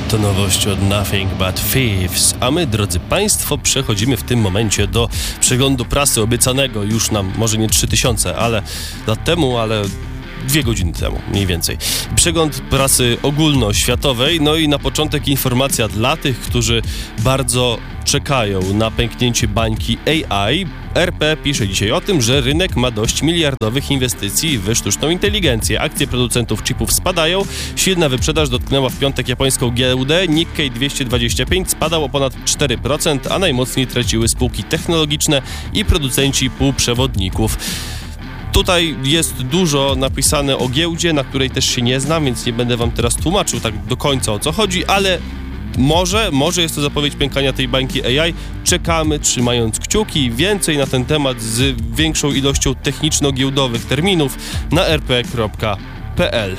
To nowość od Nothing But Thieves, a my, drodzy Państwo, przechodzimy w tym momencie do przeglądu prasy obiecanego już nam, może nie 3000 lat temu, ale 2 godziny temu, mniej więcej. Przegląd prasy ogólnoświatowej, no i na początek informacja dla tych, którzy bardzo czekają na pęknięcie bańki AI. RP pisze dzisiaj o tym, że rynek ma dość miliardowych inwestycji w sztuczną inteligencję. Akcje producentów chipów spadają. Silna wyprzedaż dotknęła w piątek japońską giełdę. Nikkei 225 spadał o ponad 4%, a najmocniej traciły spółki technologiczne i producenci półprzewodników. Tutaj jest dużo napisane o giełdzie, na której też się nie znam, więc nie będę wam teraz tłumaczył tak do końca, o co chodzi, ale może jest to zapowiedź pękania tej bańki AI. Czekamy, trzymając kciuki. Więcej na ten temat z większą ilością techniczno-giełdowych terminów na rp.pl.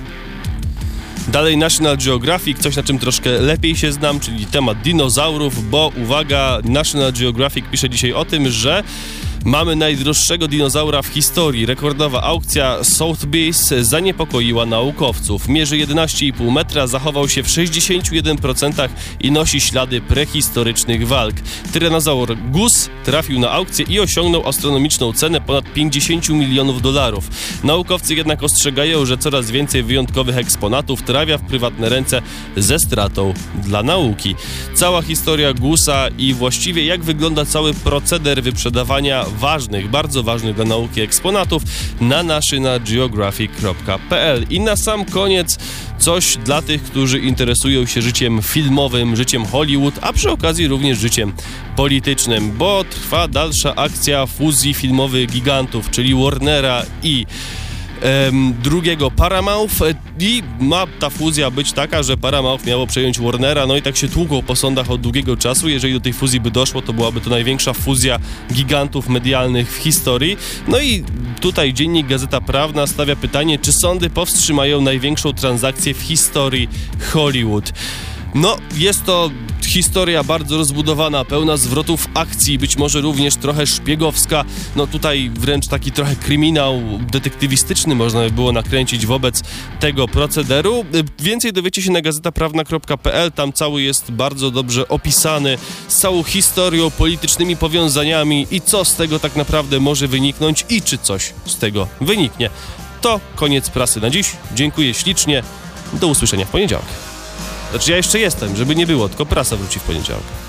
Dalej National Geographic, coś na czym troszkę lepiej się znam, czyli temat dinozaurów, bo uwaga, National Geographic pisze dzisiaj o tym, że mamy najdroższego dinozaura w historii. Rekordowa aukcja Sotheby's zaniepokoiła naukowców. Mierzy 11,5 metra, zachował się w 61% i nosi ślady prehistorycznych walk. Tyranozaur Gus trafił na aukcję i osiągnął astronomiczną cenę ponad $50 milionów. Naukowcy jednak ostrzegają, że coraz więcej wyjątkowych eksponatów trafia w prywatne ręce ze stratą dla nauki. Cała historia Gusa i właściwie jak wygląda cały proceder wyprzedawania bardzo ważnych dla nauki eksponatów na nationalgeographic.pl. I na sam koniec coś dla tych, którzy interesują się życiem filmowym, życiem Hollywood, a przy okazji również życiem politycznym, bo trwa dalsza akcja fuzji filmowych gigantów, czyli Warnera i drugiego Paramount, i ma ta fuzja być taka, że Paramount miało przejąć Warnera, no i tak się tłukło po sądach od długiego czasu. Jeżeli do tej fuzji by doszło, to byłaby to największa fuzja gigantów medialnych w historii. No i tutaj dziennik Gazeta Prawna stawia pytanie, czy sądy powstrzymają największą transakcję w historii Hollywood. No, jest to historia bardzo rozbudowana, pełna zwrotów akcji, być może również trochę szpiegowska. No tutaj wręcz taki trochę kryminał detektywistyczny można by było nakręcić wobec tego procederu. Więcej dowiecie się na gazetaprawna.pl, tam cały jest bardzo dobrze opisany, z całą historią, politycznymi powiązaniami i co z tego tak naprawdę może wyniknąć i czy coś z tego wyniknie. To koniec prasy na dziś. Dziękuję ślicznie. Do usłyszenia w poniedziałek. Znaczy ja jeszcze jestem, żeby nie było, tylko prasa wróci w poniedziałek.